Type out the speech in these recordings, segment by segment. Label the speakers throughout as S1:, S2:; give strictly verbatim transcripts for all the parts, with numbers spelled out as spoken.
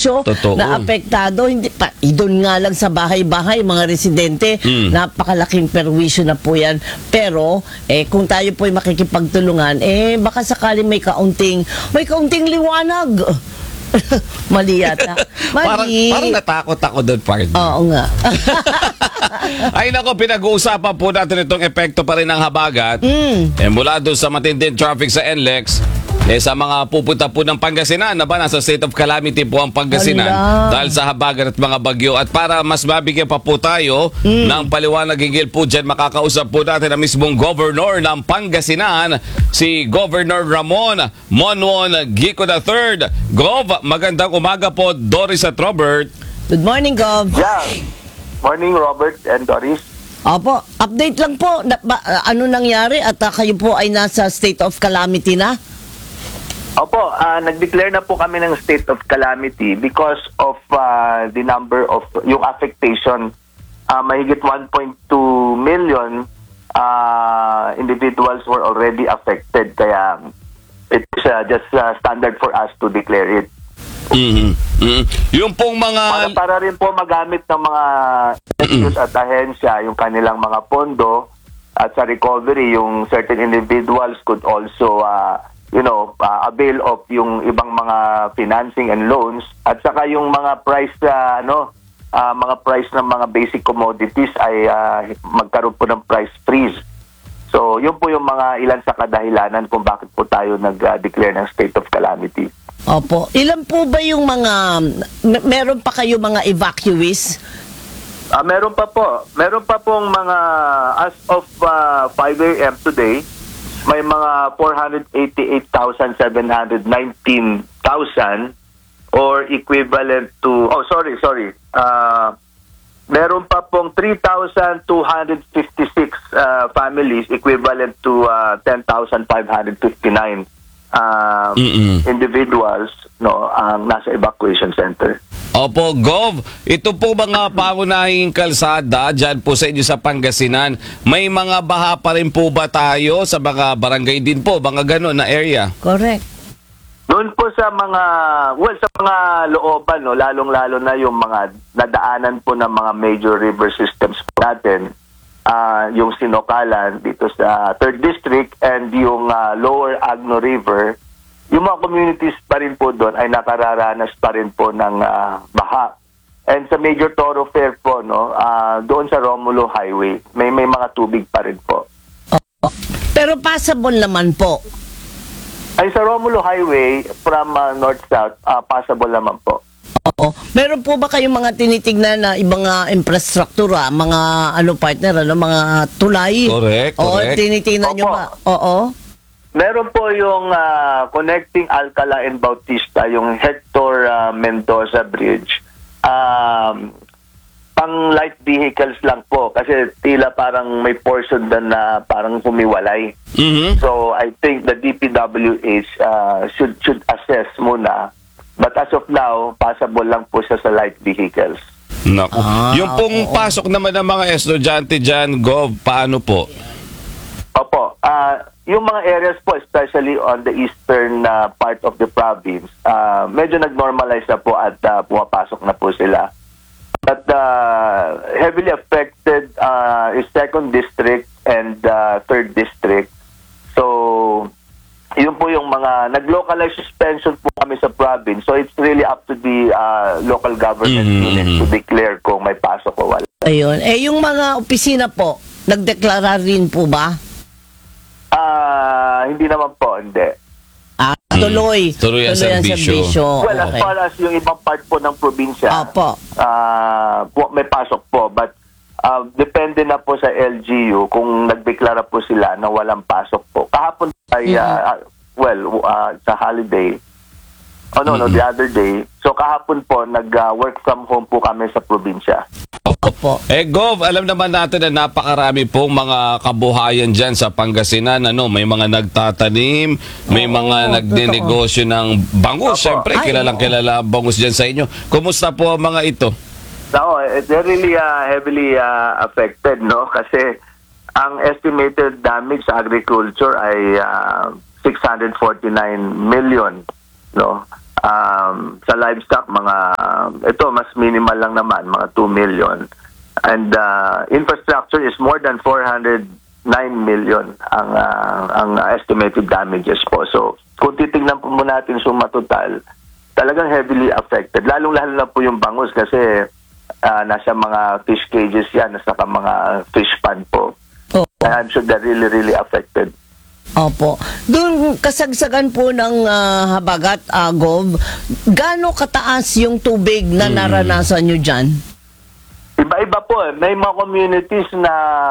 S1: negosyo
S2: Totoo.
S1: na apektado. Hindi pa, doon nga lang sa bahay-bahay, mga residente,
S2: Mm.
S1: napakalaking perwisyo na po yan. Pero, eh, kung tayo po ay makikipagtulungan, eh, baka sakali may kaunting, may kaunting liwanag. Mali yata.
S2: Parang,
S1: Mali.
S2: parang natakot ako doon, partner.
S1: Oo nga.
S2: Ay nako, pinag-uusapan po natin itong epekto pa rin ng habagat.
S1: Mm.
S2: Eh, mula doon sa matinding traffic sa N L E X, eh, sa mga pupunta po ng Pangasinan, na ba nasa state of calamity po ang Pangasinan
S1: Hala.
S2: dahil sa habagat at mga bagyo. At para mas mabigyan pa po tayo
S1: Mm.
S2: ng paliwanag hinggil po dyan, makakausap po natin ang mismong governor ng Pangasinan, si Governor Ramon Monwon Gico the third. Gov, magandang umaga po, Doris at Robert.
S1: Good morning, Gov.
S3: Yeah. Morning, Robert and Doris.
S1: Opo, update lang po. Na, ba, ano nangyari at uh, kayo po ay nasa state of calamity na?
S3: Opo, uh, nag-declare na po kami ng state of calamity because of uh, the number of, yung affectation, uh, mahigit one point two million uh, individuals were already affected. Kaya it's uh, just uh, standard for us to declare it.
S2: Mm-hmm. Mm-hmm. Yung pong mga...
S3: Para, para rin po magamit ng mga institutes at ahensya yung kanilang mga pondo at sa recovery, yung certain individuals could also uh, you know, uh, avail of yung ibang mga financing and loans at saka yung mga price uh, ano uh, mga price ng mga basic commodities ay uh, magkaroon po ng price freeze. So, yun po yung mga ilan sa kadahilanan kung bakit po tayo nag-declare ng state of calamity.
S1: Opo. Ilan po ba yung mga, mer- meron pa kayo mga evacuees?
S3: Ah, meron pa po. Meron pa pong mga as of uh, five a m today, may mga four hundred eighty-eight thousand seven hundred nineteen thousand or equivalent to, oh sorry, sorry. Uh, meron pa pong three thousand two hundred fifty-six uh, families equivalent to uh, ten thousand five hundred fifty-nine uh, individuals no ang nasa evacuation center.
S2: Opo, Gov, ito po mga pangunahing kalsada dyan po sa inyo sa Pangasinan, may mga baha pa rin po ba tayo sa mga barangay din po, mga gano'n na area?
S1: Correct.
S3: Doon po sa mga, well, sa mga looban, no, lalong-lalo na yung mga nadaanan po ng mga major river systems po natin, uh, yung Sinokalan dito sa third District and yung uh, Lower Agno River, yung mga communities pa rin po doon ay nakararanas pa rin po ng uh, baha. And sa major thoroughfare po, no, uh, doon sa Romulo Highway, may may mga tubig pa rin po.
S1: Opo. Pero passable naman po.
S3: Ay sa Romulo Highway, from uh, north-south, uh, passable naman po.
S1: Oo. Meron po ba kayong mga tinitignan na ibang uh, infrastruktura, mga ano partner, ano, mga tulay?
S2: Correct,
S1: Oo,
S2: correct.
S1: tinitingnan nyo
S3: Opo.
S1: ba? Oo.
S3: Meron po yung uh, connecting Alcala and Bautista, yung Hector uh, Mendoza Bridge. Um, pang light vehicles lang po kasi tila parang may portion doon na parang humiwalay.
S2: Mm-hmm.
S3: So I think the D P W H uh, should should assess muna. But as of now, passable lang po siya sa light vehicles.
S2: Naku.
S1: Ah,
S2: yung pong
S1: oo.
S2: pasok naman ng mga estudyante dyan, Gov, paano po?
S3: Opo. Uh, yung mga areas po, especially on the eastern uh, part of the province, uh, medyo nag-normalize na po at uh, pumapasok na po sila. But uh, heavily affected uh, is second district and uh, third district. So, yun po yung mga nag-localize suspension po kami sa province. So, it's really up to the uh, local government
S2: Mhm.
S3: unit to declare kung may pasok o wala.
S1: Ayun. Eh, yung mga opisina po, nagdeklara rin po ba?
S3: Ah, hindi naman po, hindi.
S1: Ah, tuloy.
S2: Tuloy ang serbisyo.
S3: Well, as
S1: Okay.
S3: far as yung ibang part po ng probinsya,
S1: Opo.
S3: ah, po, may pasok po. But ah, depende na po sa L G U kung nagdeklara po sila na walang pasok po. Kahapon ay, ah, well, ah, sa holiday, oh no, no, the other day, so kahapon po, nag-work from home po kami sa probinsya.
S1: Opo.
S2: Eh, Gov, alam naman natin na napakarami pong mga kabuhayan dyan sa Pangasinan. Ano, may mga nagtatanim, may
S1: Oo,
S2: mga nagdinegosyo ng bangus.
S3: Opo.
S2: Siyempre,
S1: Ay,
S2: kilalang
S1: oo.
S2: kilala ang bangus dyan sa inyo. Kumusta po ang mga ito?
S3: No, they're really uh, heavily uh, affected, no? Kasi ang estimated damage sa agriculture ay uh, six hundred forty-nine million, no? Um, sa livestock, mga, ito, mas minimal lang naman, mga two million. And uh, infrastructure is more than four hundred nine million ang, uh, ang estimated damages po. So, kung titignan po muna natin suma total, talagang heavily affected. Lalong-lalo na po yung bangus kasi uh, nasa mga fish cages yan, nasa mga fish pond po.
S1: Oo.
S3: I'm sure they're really, really affected.
S1: Opo. Doon kasagsagan po ng ah, habagat, ah, Gov, gaano kataas yung tubig na naranasan nyo dyan?
S3: Iba-iba po. eh. May mga communities na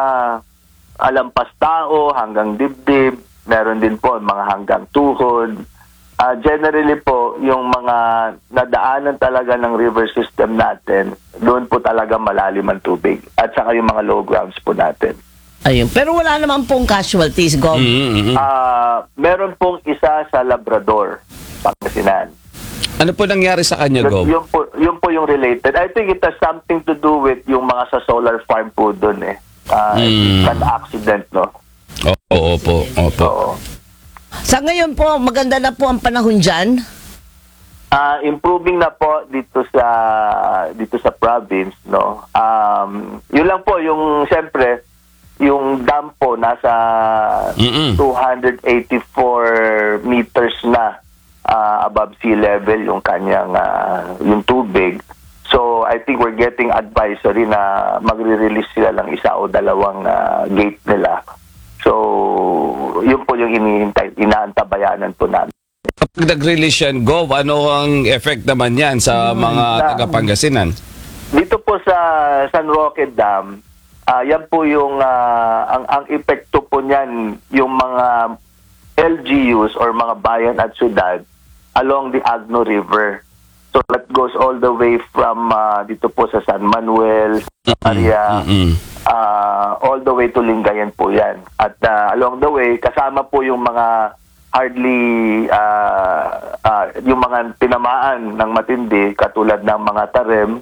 S3: alampas tao hanggang dibdib. Meron din po mga hanggang tuhod. Ah, generally po, yung mga nadaanan talaga ng river system natin, doon po talaga malalim ang tubig. At saka yung mga low grounds po natin.
S1: Ayun. Pero wala naman pong casualties, Gov.
S2: Mm-hmm.
S3: Ah, meron pong isa sa Labrador, Pangasinan.
S2: Ano po nangyari sa kanya,
S3: Yun,
S2: Gov?
S3: yun, po, yun po yung related. I think it has something to do with yung mga sa solar farm po doon eh. Ah,
S2: Mm.
S3: An accident, no?
S2: Oo, opo, opo.
S3: Oo.
S1: Sa ngayon po, maganda na po ang panahon dyan.
S3: Ah, improving na po dito sa dito sa province, no. Um, yun lang po yung siyempre yung dam po nasa
S2: Mm-mm.
S3: two hundred eighty-four meters na ah, above sea level yung kanyang ah, yung tubig. So I think we're getting advisory na magre-release sila ng isa o dalawang ah, gate nila. So yun po yung hinihintay, inaantabayanan po namin.
S2: Kapag nag-release yan, Gov, ano ang effect naman yan sa mga
S3: Na-
S2: taga-Pangasinan?
S3: Dito po sa San Roque Dam, ah, yan po yung ah, ang ang epekto po niyan yung mga L G Us or mga bayan at syudad along the Agno River. So that goes all the way from ah, dito po sa San Manuel, area,
S2: Mm-mm.
S3: ah, all the way to Lingayen po yan. At ah, along the way, kasama po yung mga hardly ah, ah, yung mga tinamaan ng matindi katulad ng mga Tarem,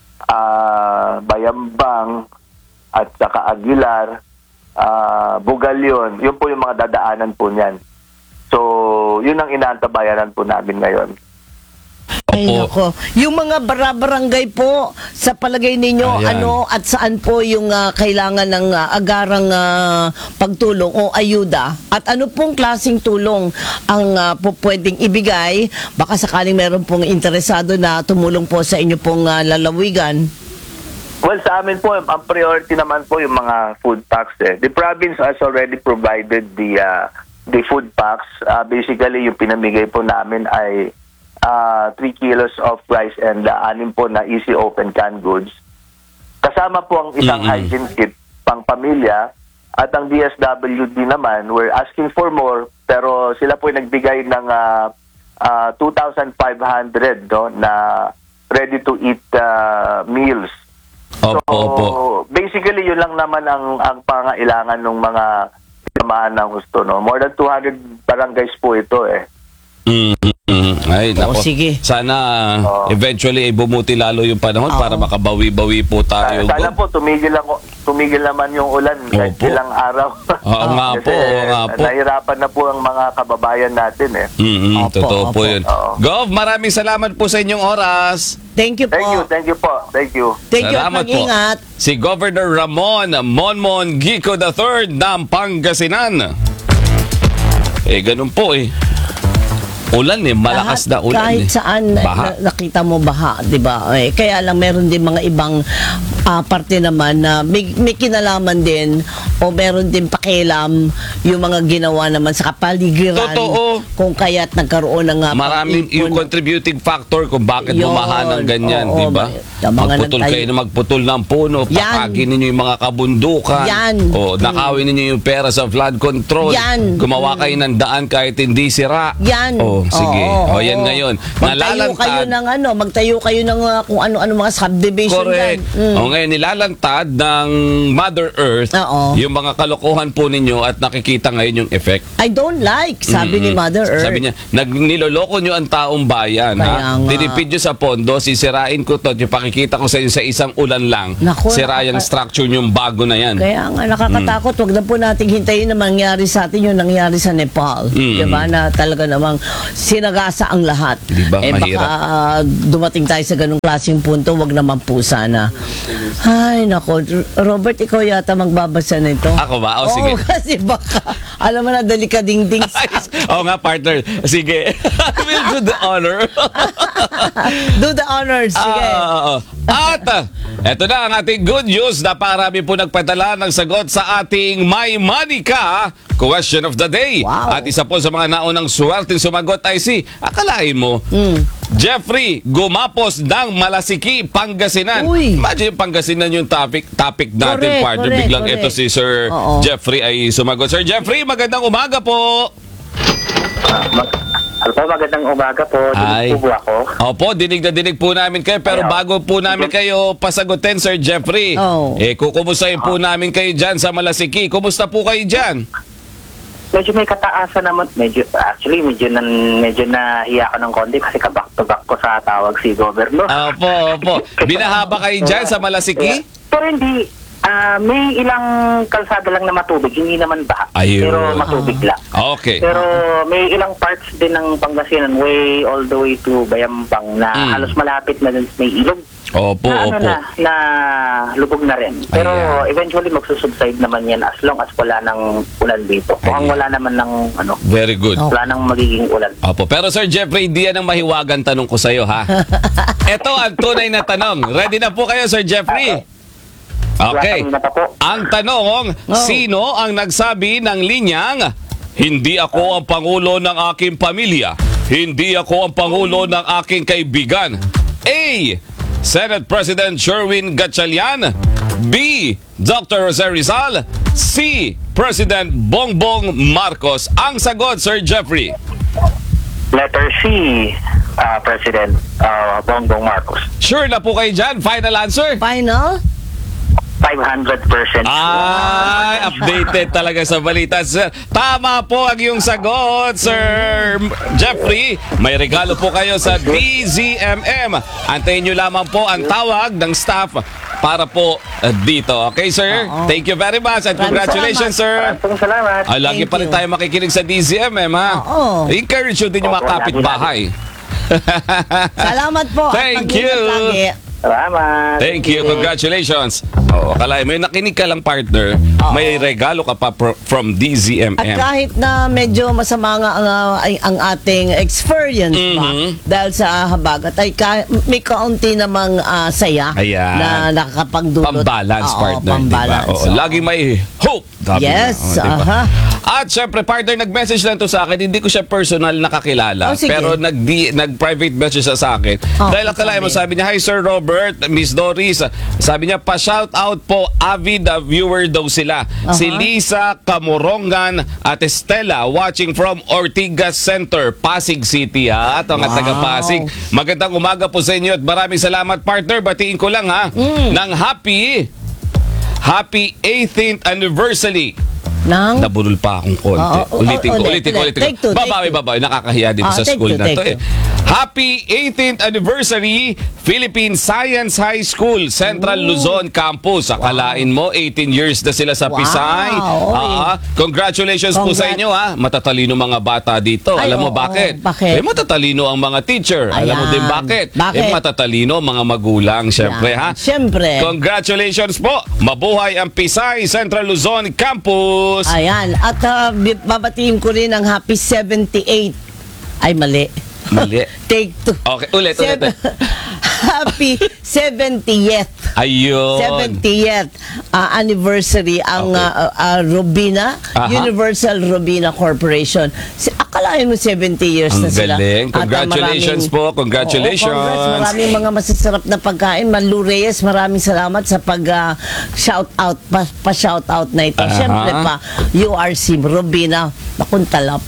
S3: ah, Bayambang, at saka Aguilar, ah, Bugalyon. Yun po yung mga dadaanan po niyan. So, yun ang inaantabayanan po namin ngayon.
S1: Ay,
S2: Opo.
S1: nako. Yung mga bara-barangay po, sa palagay ninyo,
S2: Ayan.
S1: ano at saan po yung ah, kailangan ng ah, agarang ah, pagtulong o ayuda? At ano pong klaseng tulong ang ah, po pwedeng ibigay? Baka sakaling meron pong interesado na tumulong po sa inyo pong ah, lalawigan.
S3: Well, sa amin po, ang priority naman po yung mga food packs. Eh. The province has already provided the uh, the food packs. Uh, basically, yung pinamigay po namin ay uh, three kilos of rice and uh, anim po na easy open canned goods. Kasama po ang isang
S2: Mm-mm.
S3: hygiene kit pang pamilya. At ang D S W D naman, we're asking for more, pero sila po ay nagbigay ng uh, uh, two thousand five hundred no, na ready-to-eat uh, meals.
S2: Opo,
S3: So,
S2: opo.
S3: basically, yun lang naman ang, ang pangailangan ng mga tinamaan ng gusto, no? More than two hundred barangays po ito, eh.
S2: Mm-mm. Ay,
S1: Oo,
S2: nako.
S1: sige.
S2: Sana
S3: Oo.
S2: eventually ay bumuti lalo yung panahon
S1: Oo.
S2: para makabawi-bawi po tayo,
S3: Sana
S2: Gov.
S3: po, tumigil, lang, tumigil naman yung ulan kahit
S2: Opo.
S3: ilang araw.
S2: Oo nga
S3: Kasi
S2: po, oo nga po.
S3: nahirapan na po ang mga kababayan natin, eh.
S2: Mm-mm,
S1: Opo,
S2: totoo po
S1: opo.
S2: yun.
S3: Oo.
S2: Gov, maraming salamat po sa inyong oras.
S1: Thank you po.
S3: Thank you, thank you po. Thank you.
S1: Thank you at
S2: Salamat po.
S1: mag-ingat.
S2: Si Governor Ramon Monmon Gico the third ng Pangasinan. Eh, ganun po eh. Ulan eh, malakas
S1: Lahat,
S2: na ulan
S1: kahit
S2: eh.
S1: saan
S2: Baha.
S1: na- nakita mo baha, 'di ba? Eh, kaya lang meron din mga ibang ah, parte naman na may, may kinalaman din o meron din pakialam yung mga ginawa naman sa kapaligiran.
S2: Totoo.
S1: Kung kaya't nagkaroon ng ah,
S2: Maraming yung
S1: pag-ipon.
S2: contributing factor kung bakit
S1: Yun.
S2: bumaha ng ganyan,
S1: Oo,
S2: di ba?
S1: yung mga
S2: Magputol
S1: nagtayo-
S2: kayo na magputol ng puno,
S1: Yan.
S2: pakagin ninyo yung mga kabundukan.
S1: Yan.
S2: O, nakawin ninyo yung pera sa flood control.
S1: Yan.
S2: Gumawa kayo ng daan kahit hindi sira.
S1: Yan.
S2: O, sige.
S1: Oo,
S2: o, yan
S1: oo.
S2: ngayon.
S1: Magtayo kayo ng ano, magtayo kayo ng ah, kung ano-ano mga subdivision
S2: Correct.
S1: dyan. Mm.
S2: O ngayon, nilalantad ng Mother Earth
S1: Oo.
S2: yung mga kalokohan po ninyo at nakikita ngayon yung effect.
S1: I don't like, sabi ni
S2: Mm-mm.
S1: Mother Earth.
S2: Sabi niya, nag, niloloko nyo ang taong bayan.
S1: Kaya
S2: Ha?
S1: nga.
S2: Tinipid nyo sa pondo, sisirain ko to, yung pakikita ko sa inyo sa isang ulan lang.
S1: Naku,
S2: sira yung
S1: nakaka-
S2: structure yung bago na yan.
S1: Kaya nga nakakatakot,
S2: Mm.
S1: wag na po nating hintayin na mangyari sa atin yung nangyari sa Nepal.
S2: Mm.
S1: Diba? Na talaga namang sinagasa ang lahat.
S2: Di ba?
S1: Eh
S2: Mahirap.
S1: baka ah, dumating tayo sa ganung klaseng punto, wag naman po sana. Ay, nako. Robert, ikaw yata magbabasa nito.
S2: Ako ba? O, sige.
S1: Oo, kasi baka, alam mo na, delikading-ding sa...
S2: Oo nga, partner. Sige. We'll do the honor.
S1: Do the honors, sige.
S2: Ah, oo. At ah, eto na ang ating good news na parami po nagpadala ng sagot sa ating My Money Ka question of the day.
S1: Wow.
S2: At isa po sa mga naunang swerte sumagot ay si, akalain mo,
S1: Mm.
S2: Jeffrey Gumapos ng Malasiki, Pangasinan.
S1: Uy.
S2: Imagine Pangasinan yung topic topic natin,
S1: Correct,
S2: partner.
S1: correct,
S2: Biglang
S1: correct.
S2: ito si Sir
S1: Oo.
S2: Jeffrey ay sumagot. Sir Jeffrey, magandang umaga po.
S3: Mag- ano po, magandang umaga po.
S2: Ay.
S3: Dinig po po ako.
S2: Opo, dinig na dinig po namin kayo. Pero
S3: Ayaw.
S2: bago po namin kayo pasagutin, Sir Jeffrey,
S1: Oh.
S2: eh, kukumustahin po namin kayo dyan sa Malasiki. Kumusta po kayo dyan?
S3: Medyo may kataasan naman. Medyo, actually, medyo, nan, medyo nahiya ako ng konti kasi kabak to back ko sa tawag si Governor.
S2: Opo, opo. Binahaba kayo dyan sa Malasiki?
S3: Pero hindi. Ah, may ilang kalsada lang na matubig, hindi naman baha.
S2: Ayun.
S3: Pero matubig lang.
S2: Okay.
S3: Pero may ilang parts din ng Pangasinan, way all the way to Bayambang na
S2: Mm.
S3: halos malapit na dun may ilog.
S2: Opo,
S3: na, ano
S2: opo.
S3: na, na lubog na rin. Pero
S2: Ayan.
S3: eventually magsusubside naman yan as long as wala ng ulan dito. Mukhang
S2: Ayan.
S3: wala naman ng ano,
S2: Very good.
S3: wala nang magiging ulan.
S2: Opo. Pero Sir Jeffrey, hindi yan ang mahiwagan tanong ko sa'yo, ha? Ito ang tunay na tanong. Ready na po kayo, Sir Jeffrey? Okay.
S3: Wala pa po.
S2: Ang tanong, sino ang nagsabi ng linyang, hindi ako ang pangulo ng aking pamilya, hindi ako ang pangulo ng aking kaibigan? A. Senate President Sherwin Gatchalian. B. Doctor Jose Rizal. C. President Bongbong Marcos. Ang sagot, Sir Jeffrey.
S3: Letter C, ah, President ah, Bongbong Marcos.
S2: Sure na po kayo dyan? Final answer?
S1: Final?
S3: five hundred percent.
S2: Ay, updated talaga sa balita, sir. Tama po ang iyong sagot, Sir Jeffrey. May regalo po kayo sa D Z M M. Antayin nyo lamang po ang tawag ng staff para po uh, dito. Okay, sir?
S1: Oo.
S2: Thank you very much and
S1: Maraming
S2: congratulations, sir.
S3: Maraming salamat.
S2: Ay, lagi
S1: Thank
S2: pa rin
S1: you.
S2: tayo makikinig sa D Z M M, ha?
S1: Oo.
S2: Encourage nyo din yung mga
S3: Opo,
S2: kapitbahay.
S1: Salamat po. at
S2: Thank
S1: mag-ingat
S2: you.
S1: lagi.
S3: Salamat.
S2: Thank you. Congratulations. Oh, akala may nakinig ka lang, partner. May regalo ka pa pro- from D Z M
S1: At
S2: M.
S1: kahit na medyo masama nga ang, ah, ay- ang ating experience pa
S2: Mhm.
S1: dahil sa habagat ay ka, may kaunti namang ah, saya
S2: Ayan.
S1: na nakakapagdulot.
S2: Pambalance,
S1: Oo,
S2: partner.
S1: pambalance.
S2: Diba? Oo,
S1: Oo.
S2: laging may hope. Sabi
S1: Yes,
S2: nga. Oh, diba?
S1: aha.
S2: At syempre, partner, nag-message lang to sa akin. Hindi ko siya personal nakakilala.
S1: Oh, sige.
S2: pero nag nag-private message siya sa akin.
S1: Oh,
S2: Dahil akalain mo, sabi niya, "Hi Sir Robert, Miss Doris." Sabi niya, pa-shout out po, avid uh, viewer daw sila. Si Lisa Camorongan at Estela watching from Ortigas Center, Pasig City. Ha? Ito ang
S1: Wow.
S2: taga Pasig. Magandang umaga po sa inyo at maraming salamat, partner. Batiin ko lang, ha,
S1: Mm.
S2: ng happy Happy eighteenth anniversary.
S1: Nang?
S2: Nabulol pa akong konti.
S1: Oo, oo,
S2: ulitin ko,
S1: ulit,
S2: ulitin ko,
S1: ulit.
S2: ulitin ko.
S1: Take two, take
S2: Babawi,
S1: two.
S2: babawi. Nakakahiya dito
S1: Ah,
S2: sa
S1: take
S2: school
S1: two,
S2: na
S1: take
S2: to eh.
S1: two.
S2: Happy eighteenth anniversary Philippine Science High School, Central Luzon Campus. Akalain mo, eighteen years na sila sa
S1: Wow,
S2: Pisay.
S1: oy.
S2: Ah, congratulations po sa
S1: Congrats.
S2: inyo, ha. Matatalino mga bata dito.
S1: Ay,
S2: Alam mo
S1: oo,
S2: bakit?
S1: bakit?
S2: Eh, matatalino ang mga teacher. Alam mo
S1: Ayan.
S2: din bakit?
S1: Bakit?
S2: Eh, matatalino ang mga magulang, syempre,
S1: Yan.
S2: ha.
S1: Syempre.
S2: Congratulations po. Mabuhay ang Pisay Central Luzon Campus.
S1: Ayan. At ah, bi- babatiin ko rin ang happy seventy-eight. Ay, mali.
S2: Mali.
S1: Take two.
S2: Okay, ulit, ulit.
S1: Seven- happy seventieth.
S2: Ayun.
S1: seventieth uh, anniversary ang
S2: Okay.
S1: uh, uh, Robina,
S2: Aha.
S1: Universal Robina Corporation. Si, akalain mo seventy years
S2: Ang
S1: na sila.
S2: galing.
S1: At, uh,
S2: Congratulations po. Congratulations.
S1: Oo, congrats. Maraming mga masasarap na pagkain. Manlu Reyes, maraming salamat sa pag uh, shout out, pa, pa shout out na ito.
S2: Aha.
S1: Siyempre pa, U R C Robina, nakuntalap.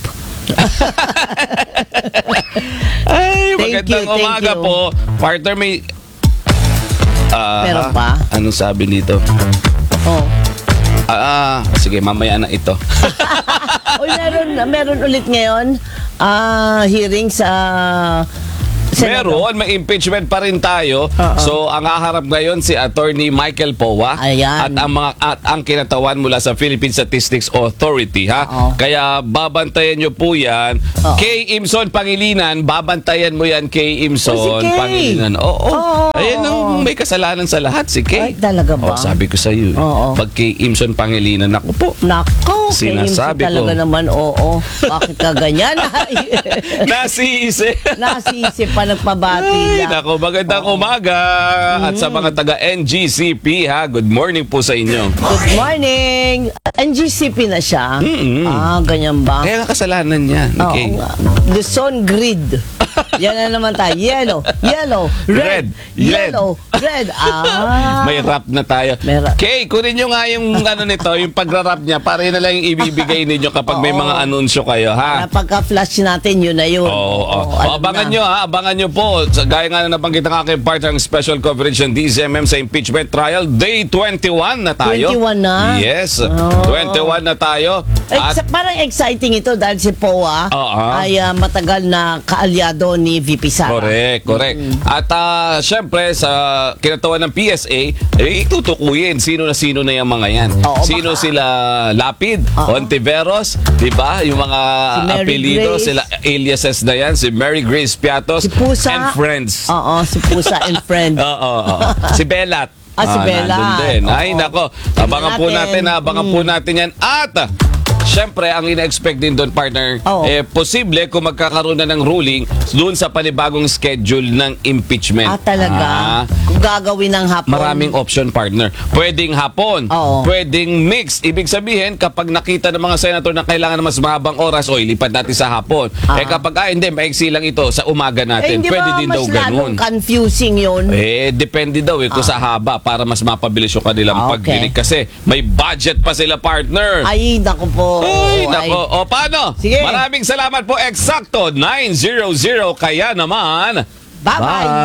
S2: Ay,
S1: Thank
S2: magandang
S1: you, thank
S2: umaga
S1: you.
S2: po. Partner, may... Ah,
S1: Meron pa?
S2: Anong sabi dito?
S1: Oh.
S2: Ah, ah, sige, mamaya na ito.
S1: Uy, meron, meron ulit ngayon ah hearing sa Senador.
S2: Meron, may impeachment pa rin tayo.
S1: Oo.
S2: So, ang haharap ngayon si Attorney Michael Powa
S1: Ayan.
S2: at ang mga at ang kinatawan mula sa Philippine Statistics Authority, ha.
S1: Oo.
S2: Kaya babantayan nyo po 'yan.
S1: Oo.
S2: Kay Imson Pangilinan, babantayan mo 'yan kay Imson
S1: Oh, si Kay.
S2: Pangilinan. Oo.
S1: Oo.
S2: Ayan ang may kasalanan sa lahat si Kay.
S1: Ay, talaga ba?
S2: Oh, sabi ko sa iyo.
S1: Oo.
S2: Pag kay Imson Pangilinan, ako po.
S1: Nako, kay Imson
S2: Sinasabi ko.
S1: talaga naman, oo. Bakit ka ganyan?
S2: Nasiisi.
S1: Nasisi pa nagpabati
S2: Ay,
S1: na.
S2: nako, magandang umaga. At sa mga taga N G C P, ha, good morning po sa inyo.
S1: Good morning! N G C P na siya?
S2: Mm-mm.
S1: Ah, ganyan ba?
S2: Kaya nga kasalanan niya.
S1: Oo
S2: Okay.
S1: nga. Luzon Grid. Yan na naman tayo. Yellow, yellow, red,
S2: Red, red.
S1: yellow, red. Ah.
S2: May rap na tayo.
S1: May rap.
S2: Kay, kunin nyo nga yung ano nito, yung pagra-rap niya, para yun na lang yung ibibigay ninyo kapag may
S1: Oo.
S2: mga anunsyo kayo, ha?
S1: Pagka-flash natin, yun na yun.
S2: Oo, oo.
S1: Oo,
S2: O,
S1: alam
S2: abangan
S1: na.
S2: nyo ha, abangan nyo po. Sa- Gaya nga na nabanggit ng aking partner, ang special coverage ng D Z M M sa impeachment trial. Day twenty-one na tayo.
S1: twenty-one na?
S2: Yes.
S1: Oh.
S2: twenty-one na tayo. At
S1: Ex- parang exciting ito dahil si Powa
S2: Oo.
S1: ay ah, matagal na kaalyado ni V P Sara.
S2: correct, correct. At ah, syempre sa kinatawan ng P S A, eh, itutukuyin sino na sino na yung mga yan.
S1: Oo,
S2: sino
S1: baka-
S2: sila Lapid,
S1: Oo.
S2: Ontiveros, 'di ba? Yung mga
S1: Si Mary
S2: apelyido,
S1: Grace.
S2: sila aliases na yan, si Mary Grace Piatos
S1: Si Pusa.
S2: and friends.
S1: Oo, si Pusa and Friend.
S2: Oo, oo, oo. Si Belat.
S1: Ah, si Belat.
S2: nandun din. Ay,
S1: Oo.
S2: nako. Abangan po natin,
S1: natin.
S2: abangan po natin yan. At, ah, syempre, ang ina-expect din doon, partner,
S1: Oo.
S2: eh, posible kung magkakaroon na ng ruling doon sa panibagong schedule ng impeachment.
S1: Ah, talaga?
S2: Ah,
S1: Kung gagawin ng hapon.
S2: maraming option, partner. Pwedeng hapon,
S1: Oo.
S2: pwedeng mix. Ibig sabihin, kapag nakita ng mga senator na kailangan ng mas mahabang oras, o ilipat natin sa hapon.
S1: Ah.
S2: Eh kapag, ah, hindi, maiksi lang ito sa umaga
S1: Eh,
S2: natin.
S1: hindi
S2: Pwede
S1: ba
S2: din
S1: mas
S2: daw
S1: lalong
S2: ganun.
S1: confusing yun?
S2: Eh, depende daw eh kung sa haba para mas mapabilis yung kanilang
S1: Ah, okay.
S2: pagdinig. Kasi may budget pa sila, partner.
S1: Ay, naku po.
S2: Ay,
S1: Ay.
S2: nako. O, paano?
S1: Sige.
S2: Maraming salamat po. Eksakto, nine hundred. Kaya naman,
S1: Bye-bye.